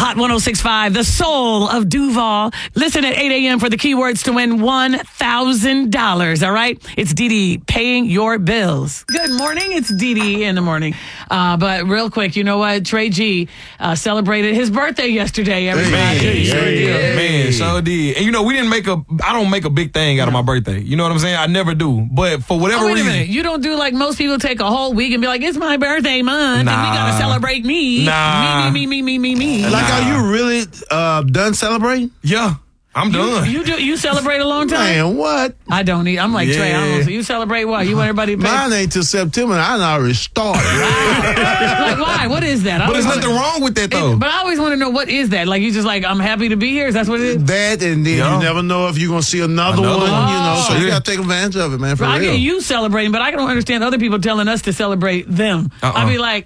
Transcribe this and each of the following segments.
Hot 106.5, the soul of Duval. Listen at 8 a.m. for the keywords to win $1,000, all right? It's Dee paying your bills. Good morning. It's Dee in the morning. But real quick, you know what? Trey G celebrated his birthday yesterday, everybody. Man, so did. And you know, I don't make a big thing out of my birthday. You know what I'm saying? I never do. But for whatever wait a reason. minute. You don't do like most people take a whole week and be like, it's my birthday month, and we got to celebrate me. Nah. Me. Like, are you really done celebrating? Yeah. I'm done. You celebrate a long time? Man, what? I don't need. I'm like, Trey, I don't know. So you celebrate what? You want everybody to pay? Mine ain't till September, and I already started. Like, why? What is that? But there's nothing wrong with that, though. But I always want to know, what is that? Like, you just like, I'm happy to be here? Is that what it is? That, and then you never know if you're going to see another one, you know, so you got to take advantage of it, man, for real. I get you celebrating, but I don't understand other people telling us to celebrate them. I be like...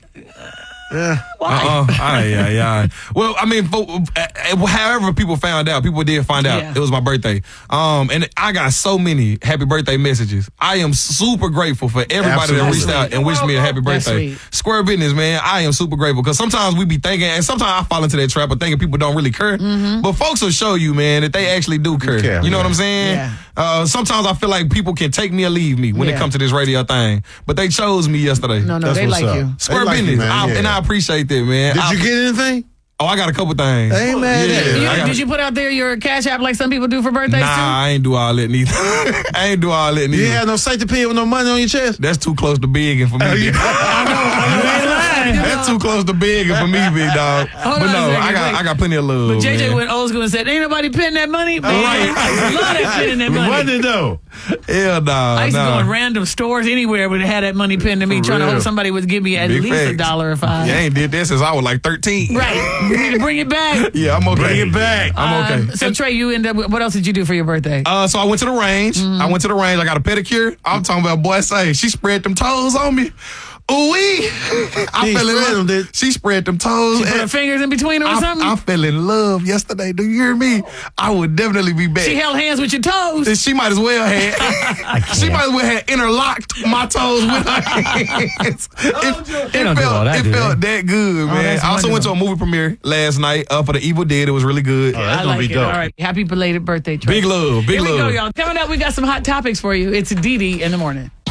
Why? Yeah. Well, I mean, however people found out, people did find out it was my birthday. And I got so many happy birthday messages. I am super grateful for everybody that reached out and wished me a happy birthday. Square business, man. I am super grateful because sometimes we be thinking, and sometimes I fall into that trap of thinking people don't really care. But folks will show you, man, that they actually do care. You know what I'm saying? Yeah. Sometimes I feel like people can take me or leave me when it comes to this radio thing. But they chose me yesterday. No, they like you. Square business. And I appreciate that, man. Did you get anything? Oh, I got a couple things. Hey, man. Did you put out there your Cash App like some people do for birthdays too? I ain't do all that neither. You had no safety pin with no money on your chest? That's too close to begging for me. I know. That's too close to begging for me, big dog. But no, I got plenty of love. But JJ went old school and said, ain't nobody pinning that money? Man, I love that pinning that money. Money, though. Hell no. I used to go in random stores anywhere where they had that money pinned to me, trying to hope somebody would give me at least $1 or $5. You ain't did that since I was like 13. Right. You need to bring it back. Yeah, I'm okay. Bring it back. I'm okay. So Trey, you end up with, what else did you do for your birthday? So I went to the range. I got a pedicure. I'm talking about, boy, she spread them toes on me. Ooh-wee. I fell in love. She spread them toes. She put her fingers in between them or something? I fell in love yesterday. Do you hear me? I would definitely be back. She held hands with your toes. She might as well have interlocked my toes with her hands. It felt that good, man. I also went to a movie premiere last night for The Evil Dead. It was really good. Oh, that's going to be dope. All right. Happy belated birthday, Trey. Big love. Here we go, y'all. Coming up, we got some hot topics for you. It's Dee in the morning.